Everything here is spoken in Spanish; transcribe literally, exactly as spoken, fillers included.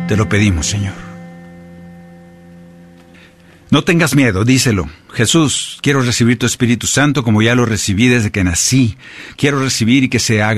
Te lo pedimos, Señor. No tengas miedo, díselo. Jesús, quiero recibir tu Espíritu Santo como ya lo recibí desde que nací. Quiero recibir y que se haga